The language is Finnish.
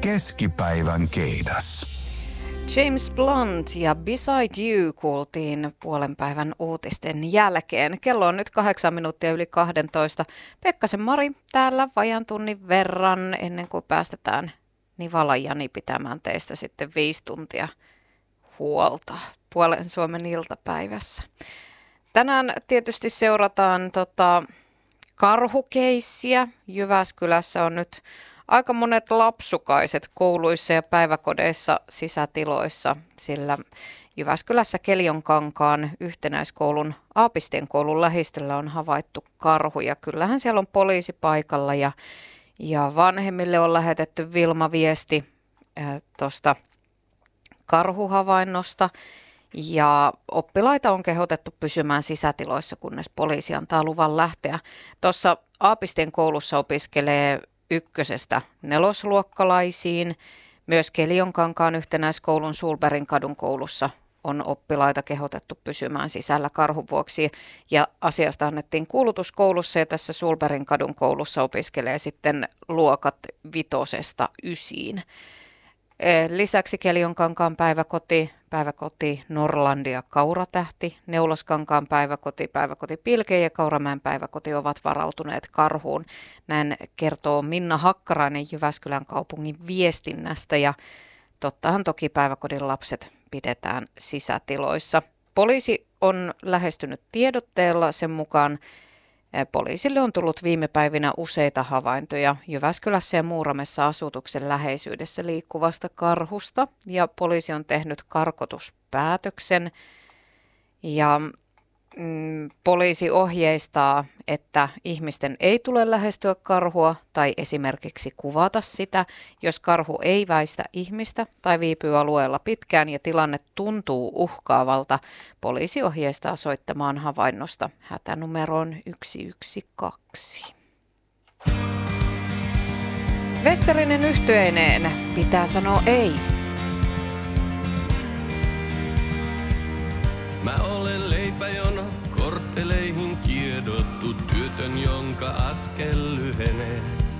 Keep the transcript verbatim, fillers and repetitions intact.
Keskipäivän keidas. James Blunt ja Beside You kuultiin puolen päivän uutisten jälkeen. Kello on nyt kahdeksan minuuttia yli kahdentoista. Pekkasen Mari täällä vajan tunnin verran ennen kuin päästetään Nivala Jani pitämään teistä sitten viisi tuntia huolta puolen Suomen iltapäivässä. Tänään tietysti seurataan tota, karhukeissiä. Jyväskylässä on nyt aika monet lapsukaiset kouluissa ja päiväkodeissa sisätiloissa, sillä Jyväskylässä Keljonkankaan yhtenäiskoulun Aapisteen koulun lähistöllä on havaittu karhuja. Kyllähän siellä on poliisi paikalla ja, ja vanhemmille on lähetetty Vilma-viesti tuosta karhuhavainnosta. Ja oppilaita on kehotettu pysymään sisätiloissa, kunnes poliisi antaa luvan lähteä. Tuossa Aapisteen koulussa opiskelee ykkösestä nelosluokkalaisiin. Myös Keljonkankaan yhtenäiskoulun Sulbergin kadun koulussa on oppilaita kehotettu pysymään sisällä karhun vuoksi. Ja asiasta annettiin kuulutus koulussa ja tässä Sulbergin kadun koulussa opiskelee sitten luokat vitosesta ysiin. Lisäksi Keljonkankaan päiväkoti, päiväkoti Norlandia Kauratähti, Neulaskankaan päiväkoti, päiväkoti Pilke ja Kauramäen päiväkoti ovat varautuneet karhuun. Näin kertoo Minna Hakkarainen Jyväskylän kaupungin viestinnästä ja tottahan toki päiväkodin lapset pidetään sisätiloissa. Poliisi on lähestynyt tiedotteella, sen mukaan poliisille on tullut viime päivinä useita havaintoja Jyväskylässä ja Muuramessa asutuksen läheisyydessä liikkuvasta karhusta ja poliisi on tehnyt karkotuspäätöksen ja mm, poliisi ohjeistaa, että ihmisten ei tule lähestyä karhua tai esimerkiksi kuvata sitä, jos karhu ei väistä ihmistä tai viipyy alueella pitkään ja tilanne tuntuu uhkaavalta. Poliisi ohjeistaa soittamaan havainnosta hätänumeroon yksi yksi kaksi. Westerinen yhtyeineen pitää sanoa ei. Mä olen leipäjono, kortteleihin kiedottu työtön, jonka askel lyhenee.